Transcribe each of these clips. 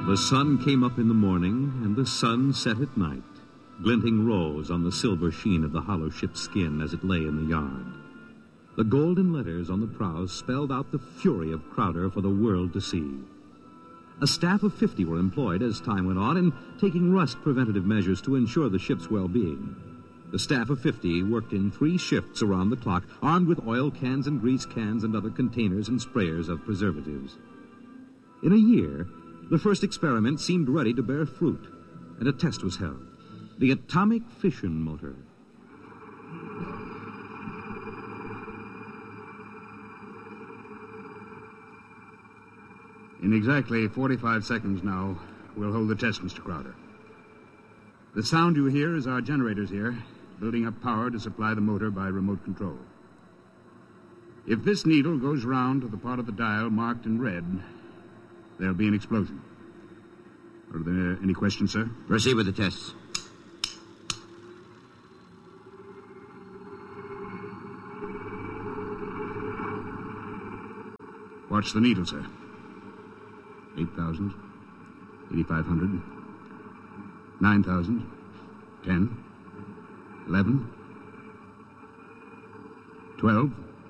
The sun came up in the morning, and the sun set at night, glinting rose on the silver sheen of the hollow ship's skin as it lay in the yard. The golden letters on the prows spelled out the fury of Crowder for the world to see. A staff of 50 were employed as time went on in taking rust preventative measures to ensure the ship's well-being. The staff of 50 worked in 3 shifts around the clock, armed with oil cans and grease cans and other containers and sprayers of preservatives. In a year, the first experiment seemed ready to bear fruit, and a test was held. The atomic fission motor. In exactly 45 seconds now, we'll hold the test, Mr. Crowder. The sound you hear is our generators here, building up power to supply the motor by remote control. If this needle goes round to the part of the dial marked in red, there'll be an explosion. Are there any questions, sir? Proceed with the tests. Watch the needle, sir. 8,000, 8,500, 9,000, 10, 11, 12,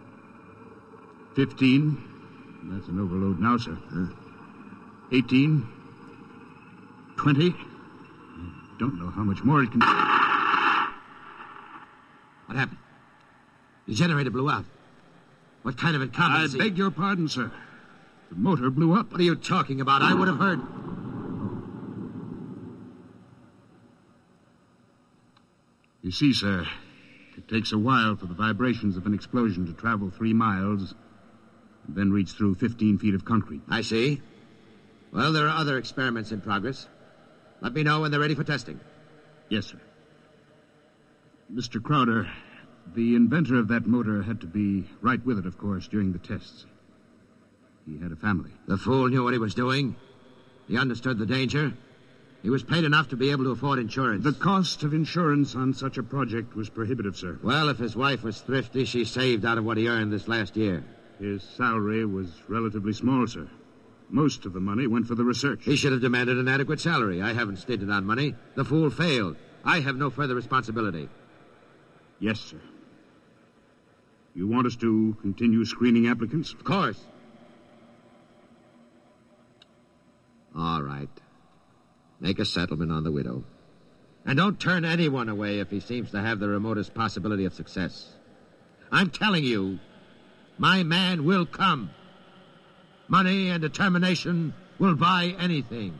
15. That's an overload now, sir. 18, 20. Don't know how much more it can... What happened? The generator blew out. What kind of incompetency? I beg your pardon, sir. The motor blew up. What are you talking about? I would have heard... You see, sir, it takes a while for the vibrations of an explosion to travel 3 miles and then reach through 15 feet of concrete. I see. Well, there are other experiments in progress. Let me know when they're ready for testing. Yes, sir. Mr. Crowder, the inventor of that motor had to be right with it, of course, during the tests. He had a family. The fool knew what he was doing. He understood the danger. He was paid enough to be able to afford insurance. The cost of insurance on such a project was prohibitive, sir. Well, if his wife was thrifty, she saved out of what he earned this last year. His salary was relatively small, sir. Most of the money went for the research. He should have demanded an adequate salary. I haven't stinted on money. The fool failed. I have no further responsibility. Yes, sir. You want us to continue screening applicants? Of course. All right. Make a settlement on the widow. And don't turn anyone away if he seems to have the remotest possibility of success. I'm telling you, my man will come. Money and determination will buy anything.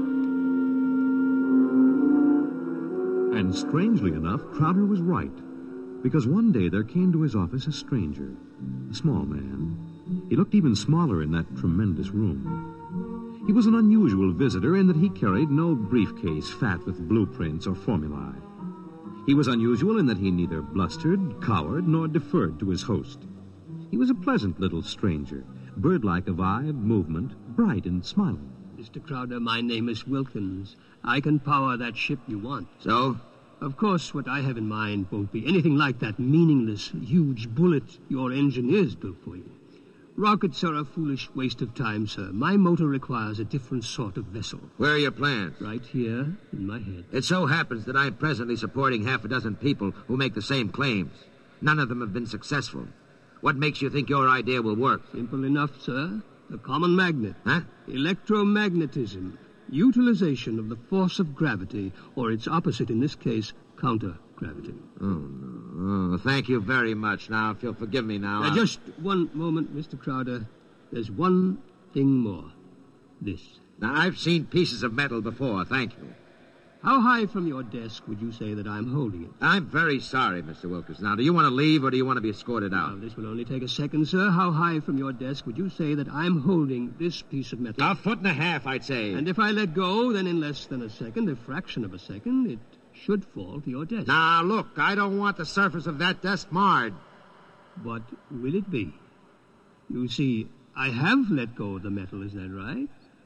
And strangely enough, Crowder was right. Because one day there came to his office a stranger, a small man. He looked even smaller in that tremendous room. He was an unusual visitor in that he carried no briefcase fat with blueprints or formulae. He was unusual in that he neither blustered, cowered, nor deferred to his host. He was a pleasant little stranger, bird-like of eye and movement, bright and smiling. Mr. Crowder, my name is Wilkins. I can power that ship you want. So? Of course, what I have in mind won't be anything like that meaningless, huge bullet your engineers built for you. Rockets are a foolish waste of time, sir. My motor requires a different sort of vessel. Where are your plans? Right here in my head. It so happens that I'm presently supporting half a dozen people who make the same claims. None of them have been successful. What makes you think your idea will work? Simple enough, sir. The common magnet. Huh? Electromagnetism. Utilization of the force of gravity, or its opposite in this case, counter-gravity. Oh, no. Oh, thank you very much. Now, if you'll forgive me now... Just one moment, Mr. Crowder. There's one thing more. This. Now, I've seen pieces of metal before, thank you. How high from your desk would you say that I'm holding it? I'm very sorry, Mr. Wilkins. Now, do you want to leave or do you want to be escorted out? Now, this will only take a second, sir. How high from your desk would you say that I'm holding this piece of metal? 1.5 feet, I'd say. And if I let go, then in less than a second, a fraction of a second, it should fall to your desk. Now, look, I don't want the surface of that desk marred. What will it be? You see, I have let go of the metal, is that right?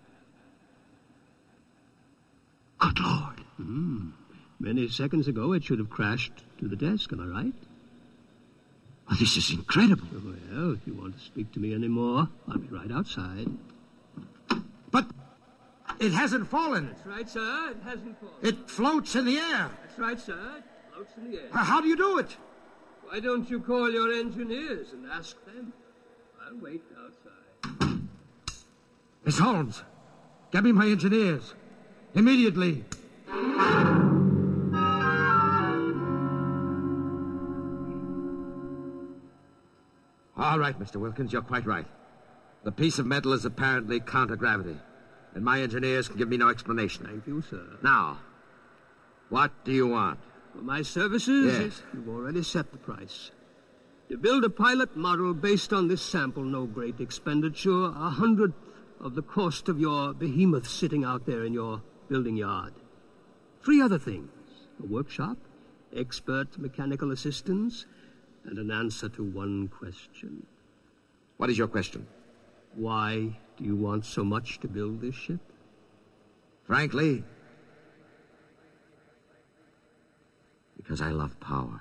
Good Lord. Many seconds ago, it should have crashed to the desk, am I right? Oh, this is incredible. Well, if you want to speak to me anymore, I'll be right outside. But It hasn't fallen. That's right, sir. It hasn't fallen. It floats in the air. That's right, sir. It floats in the air. How do you do it? Why don't you call your engineers and ask them? I'll wait outside. Miss Holmes, get me my engineers. Immediately. All right, Mr. Wilkins, you're quite right. The piece of metal is apparently counter-gravity, and my engineers can give me no explanation. Thank you, sir. Now, what do you want? For my services? Yes. You've already set the price. To build a pilot model based on this sample, no great expenditure, 100th of the cost of your behemoth sitting out there in your building yard. 3 other things: a workshop, expert mechanical assistance, and an answer to one question. What is your question? Why do you want so much to build this ship? Frankly, because I love power.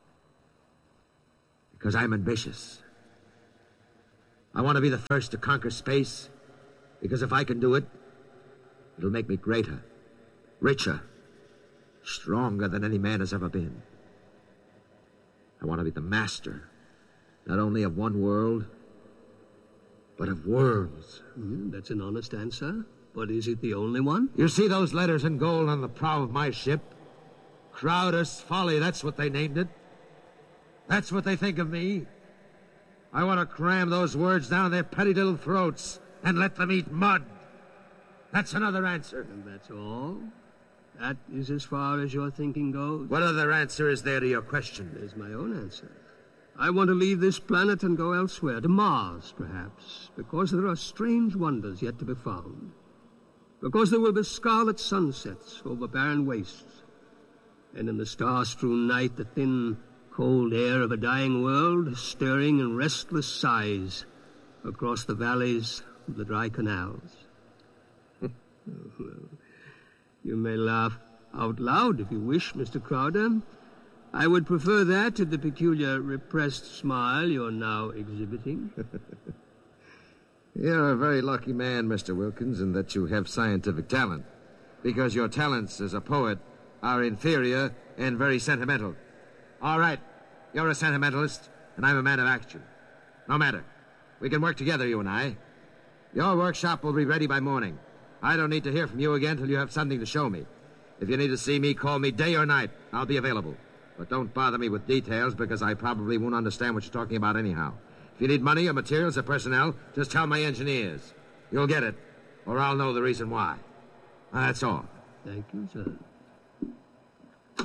Because I'm ambitious. I want to be the first to conquer space, because if I can do it, it'll make me greater, richer, stronger than any man has ever been. I want to be the master, not only of one world, but of worlds. That's an honest answer. But is it the only one? You see those letters in gold on the prow of my ship? Crowder's Folly, that's what they named it. That's what they think of me. I want to cram those words down their petty little throats and let them eat mud. That's another answer. And that's all? That is as far as your thinking goes? What other answer is there to your question? There's my own answer. I want to leave this planet and go elsewhere, to Mars, perhaps, because there are strange wonders yet to be found. Because there will be scarlet sunsets over barren wastes, and in the star-strewn night, the thin, cold air of a dying world, stirring in restless sighs across the valleys of the dry canals. You may laugh out loud if you wish, Mr. Crowder. I would prefer that to the peculiar repressed smile you're now exhibiting. You're a very lucky man, Mr. Wilkins, in that you have scientific talent, because your talents as a poet are inferior and very sentimental. All right, you're a sentimentalist, and I'm a man of action. No matter. We can work together, you and I. Your workshop will be ready by morning. I don't need to hear from you again till you have something to show me. If you need to see me, call me day or night. I'll be available. But don't bother me with details, because I probably won't understand what you're talking about anyhow. If you need money or materials or personnel, just tell my engineers. You'll get it, or I'll know the reason why. That's all. Thank you, sir.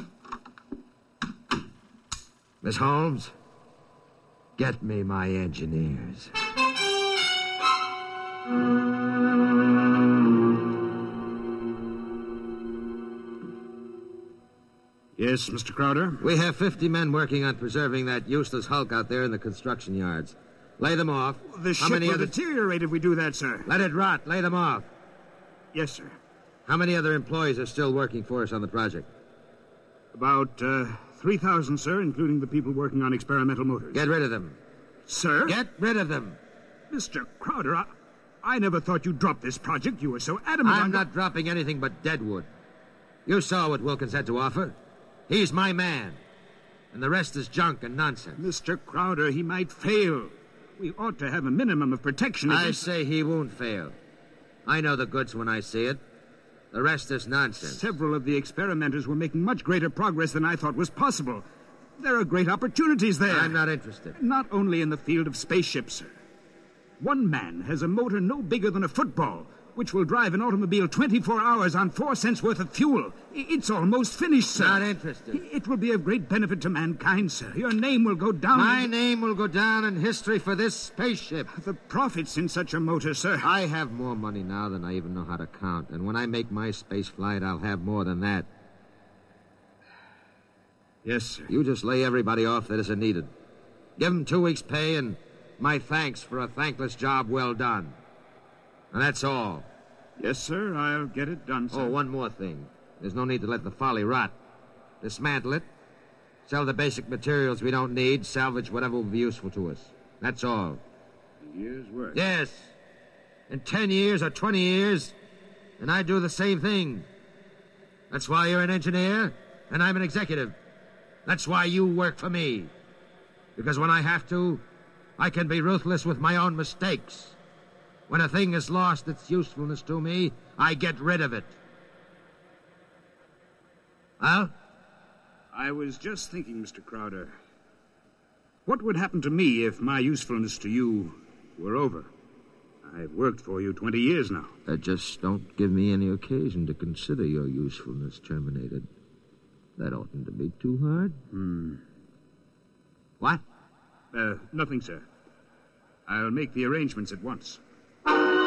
Miss Holmes, get me my engineers. Yes, Mr. Crowder? We have 50 men working on preserving that useless hulk out there in the construction yards. Lay them off. The ship will deteriorate if we do that, sir. Let it rot. Lay them off. Yes, sir. How many other employees are still working for us on the project? About 3,000, sir, including the people working on experimental motors. Get rid of them. Sir? Get rid of them. Mr. Crowder, I never thought you'd drop this project. You were so adamant I'm not dropping anything but deadwood. You saw what Wilkins had to offer. He's my man. And the rest is junk and nonsense. Mr. Crowder, he might fail. We ought to have a minimum of protection. I say he won't fail. I know the goods when I see it. The rest is nonsense. Several of the experimenters were making much greater progress than I thought was possible. There are great opportunities there. I'm not interested. Not only in the field of spaceships, sir. One man has a motor no bigger than a football, which will drive an automobile 24 hours on 4 cents worth of fuel. It's almost finished, sir. Not interested. It will be of great benefit to mankind, sir. Your name will go down. My name will go down in history for this spaceship. The profits in such a motor, sir. I have more money now than I even know how to count. And when I make my space flight, I'll have more than that. Yes, sir. You just lay everybody off that isn't needed. Give them 2 weeks' pay and my thanks for a thankless job well done. And that's all. Yes, sir. I'll get it done, sir. Oh, one more thing. There's no need to let the Folly rot. Dismantle it. Sell the basic materials we don't need. Salvage whatever will be useful to us. That's all. A year's work. Yes. In 10 years or 20 years, and I do the same thing. That's why you're an engineer, and I'm an executive. That's why you work for me. Because when I have to, I can be ruthless with my own mistakes. When a thing has lost its usefulness to me, I get rid of it. Well? I was just thinking, Mr. Crowder, what would happen to me if my usefulness to you were over? I've worked for you 20 years now. Just don't give me any occasion to consider your usefulness terminated. That oughtn't to be too hard. What? Nothing, sir. I'll make the arrangements at once.